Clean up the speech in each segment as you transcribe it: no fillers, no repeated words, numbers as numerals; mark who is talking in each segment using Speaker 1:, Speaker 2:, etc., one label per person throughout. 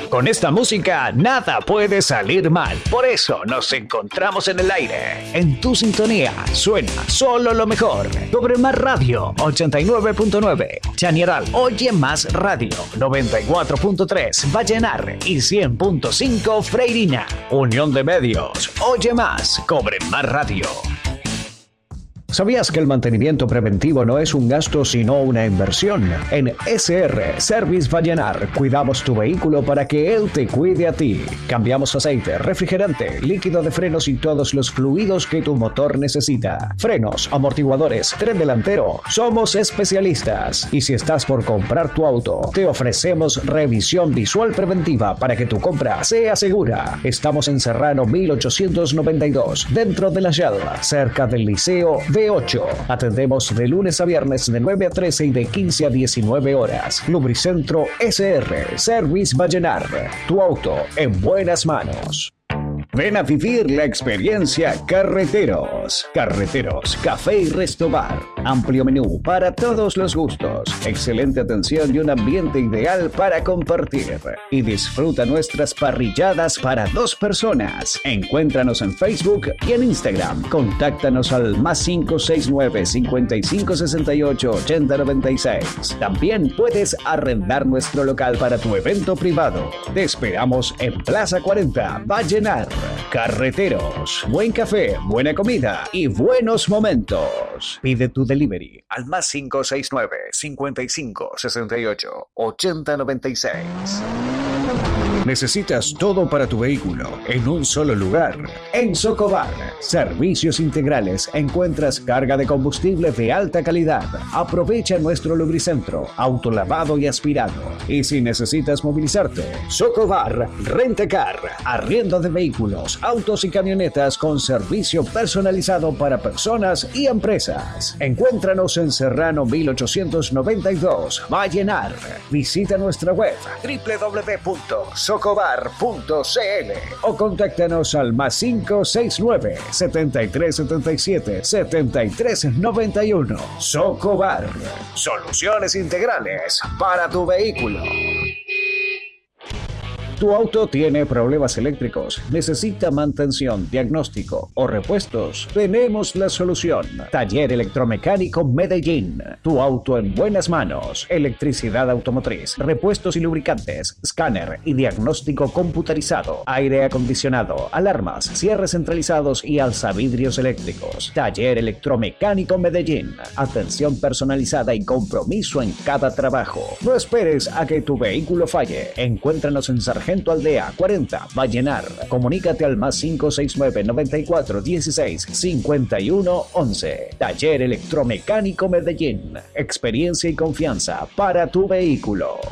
Speaker 1: Con esta música nada puede salir mal. Por eso nos encontramos en el aire. En tu sintonía suena solo lo mejor. Cobre Más Radio 89.9. Chañaral Oye Más Radio 94.3. Vallenar y 100.5 Freirina. Unión de Medios. Oye Más. Cobre Más Radio. ¿Sabías que el mantenimiento preventivo no es un gasto sino una inversión? En SR Service Vallenar cuidamos tu vehículo para que él te cuide a ti. Cambiamos aceite, refrigerante, líquido de frenos y todos los fluidos que tu motor necesita. Frenos, amortiguadores, tren delantero. Somos especialistas. Y si estás por comprar tu auto, te ofrecemos revisión visual preventiva para que tu compra sea segura. Estamos en Serrano 1892, dentro de la Yalva, cerca del Liceo B8. Atendemos de lunes a viernes de 9 a 13 y de 15 a 19 horas. Lubricentro SR Service Vallenar. Tu auto en buenas manos. Ven a vivir la experiencia Carreteros. Carreteros, café y resto bar. Amplio menú para todos los gustos. Excelente atención y un ambiente ideal para compartir. Y disfruta nuestras parrilladas para 2 personas. Encuéntranos en Facebook y en Instagram. Contáctanos al +569 5568 8096. También puedes arrendar nuestro local para tu evento privado. Te esperamos en Plaza 40, Vallenar. Carreteros, buen café, buena comida y buenos momentos. Pide tu delivery al +569 5568 8096. ¿Necesitas todo para tu vehículo en un solo lugar? En Socobar, servicios integrales, encuentras carga de combustible de alta calidad. Aprovecha nuestro lubricentro, autolavado y aspirado. Y si necesitas movilizarte, Socobar Rentacar, arriendo de vehículos, autos y camionetas con servicio personalizado para personas y empresas. Encuéntranos en Serrano 1892, Vallenar. Visita nuestra web www.socobar.cl o contáctanos al +569 7377 7391. Socobar, soluciones integrales para tu vehículo. ¿Tu auto tiene problemas eléctricos? ¿Necesita mantención, diagnóstico o repuestos? Tenemos la solución. Taller Electromecánico Medellín. Tu auto en buenas manos. Electricidad automotriz, repuestos y lubricantes, escáner y diagnóstico computarizado, aire acondicionado, alarmas, cierres centralizados y alzavidrios eléctricos. Taller Electromecánico Medellín. Atención personalizada y compromiso en cada trabajo. No esperes a que tu vehículo falle. Encuéntranos en Sargento Aldea 40, Vallenar. Comunícate al +569 94 16 51 11. Taller Electromecánico Medellín. Experiencia y confianza para tu vehículo.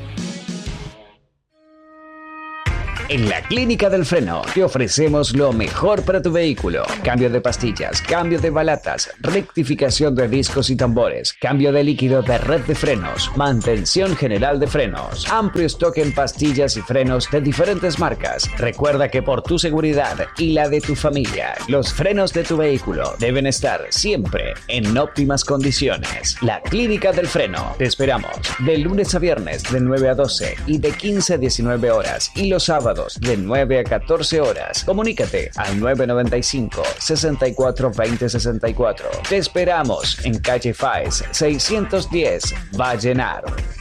Speaker 1: En la Clínica del Freno te ofrecemos lo mejor para tu vehículo. Cambio de pastillas, cambio de balatas, rectificación de discos y tambores, cambio de líquido de red de frenos, mantención general de frenos, amplio stock en pastillas y frenos de diferentes marcas. Recuerda que por tu seguridad y la de tu familia, los frenos de tu vehículo deben estar siempre en óptimas condiciones. La Clínica del Freno. Te esperamos de lunes a viernes de 9 a 12 y de 15 a 19 horas y los sábados de 9 a 14 horas. Comunícate al 995 64 20 64. Te esperamos en calle Faes 610, Vallenar.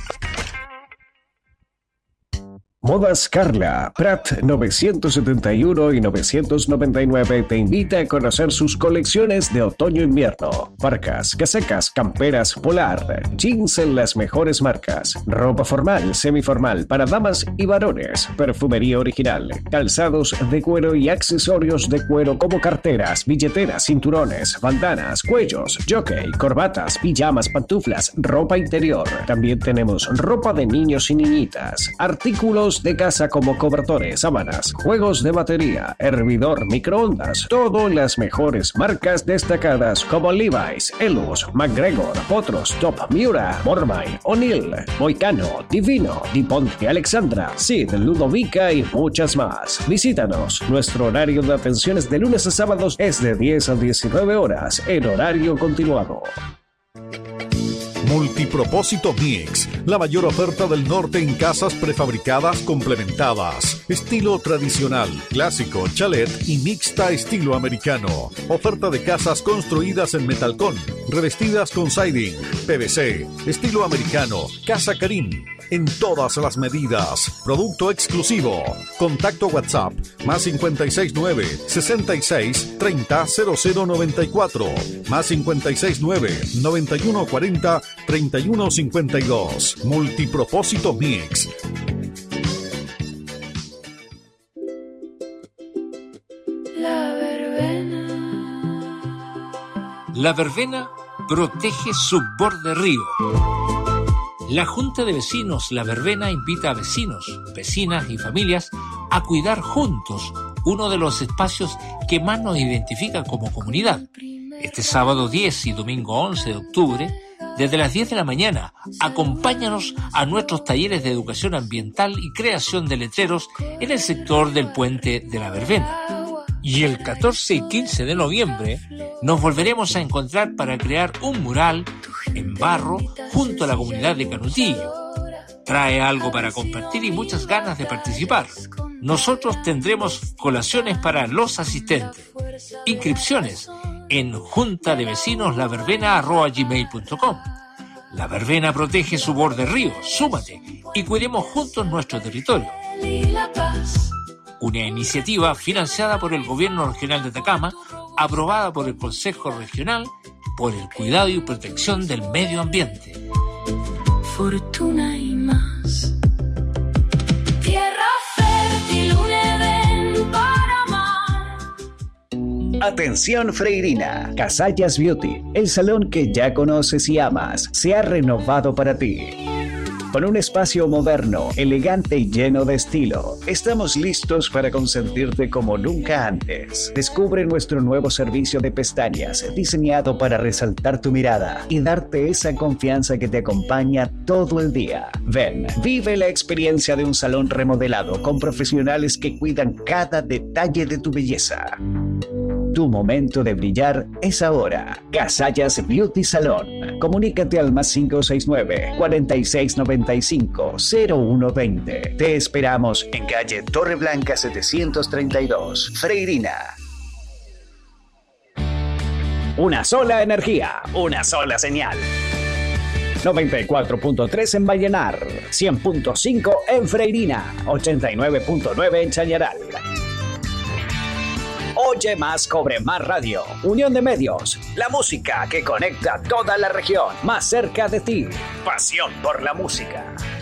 Speaker 1: Modas Carla, Prat 971 y 999 te invita a conocer sus colecciones de otoño-invierno. Parcas, casacas, camperas, polar, jeans en las mejores marcas, ropa formal, semiformal para damas y varones, perfumería original, calzados de cuero y accesorios de cuero como carteras, billeteras, cinturones, bandanas, cuellos, jockey, corbatas, pijamas, pantuflas, ropa interior. También tenemos ropa de niños y niñitas, artículos de casa como cobertores, sábanas, juegos de batería, hervidor, microondas, todo en las mejores marcas destacadas como Levi's, Elus, McGregor, Potros, Top, Miura, Mormai, O'Neill, Moicano, Divino, DuPont, Alexandra, Sid, Ludovica y muchas más. Visítanos. Nuestro horario de atenciones de lunes a sábados es de 10 a 19 horas en horario continuado.
Speaker 2: Multipropósito Mix, la mayor oferta del norte en casas prefabricadas complementadas. Estilo tradicional, clásico, chalet y mixta estilo americano. Oferta de casas construidas en metalcón, revestidas con siding, PVC, estilo americano, Casa Karim. En todas las medidas. Producto exclusivo. Contacto WhatsApp más 569 66 30 0094 más 569 9140 3152. Multipropósito Mix.
Speaker 3: La verbena protege su borde río. La Junta de Vecinos La Verbena invita a vecinos, vecinas y familias a cuidar juntos uno de los espacios que más nos identifica como comunidad. Este sábado 10 y domingo 11 de octubre, desde las 10 de la mañana, acompáñanos a nuestros talleres de educación ambiental y creación de letreros en el sector del Puente de la Verbena. Y el 14 y 15 de noviembre nos volveremos a encontrar para crear un mural en barro junto a la comunidad de Canutillo. Trae algo para compartir y muchas ganas de participar. Nosotros tendremos colaciones para los asistentes. Inscripciones en juntadevecinosLaverbena@gmail.com. La Verbena protege su borde río. Súmate y cuidemos juntos nuestro territorio. Una iniciativa financiada por el Gobierno Regional de Atacama, aprobada por el Consejo Regional por el cuidado y protección del medio ambiente.
Speaker 4: Fortuna y más. Tierra fértil, un Edén para amar.
Speaker 1: Atención Freirina, Casallas Beauty, el salón que ya conoces y amas, se ha renovado para ti. Con un espacio moderno, elegante y lleno de estilo, estamos listos para consentirte como nunca antes. Descubre nuestro nuevo servicio de pestañas, diseñado para resaltar tu mirada y darte esa confianza que te acompaña todo el día. Ven, vive la experiencia de un salón remodelado con profesionales que cuidan cada detalle de tu belleza. Tu momento de brillar es ahora. Casallas Beauty Salón. Comunícate al más 569-4695-0120. Te esperamos en calle Torreblanca 732, Freirina. Una sola energía, una sola señal. 94.3 en Vallenar, 100.5 en Freirina, 89.9 en Chañaral. Oye Más, Cobre Más Radio, unión de medios, la música que conecta toda la región, más cerca de ti, pasión por la música.